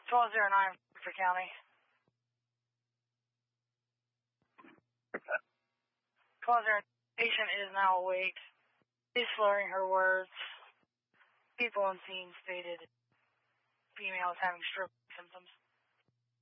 1209 for County. 1209 patient is now awake. She's slurring her words. People on scene stated female is having stroke symptoms.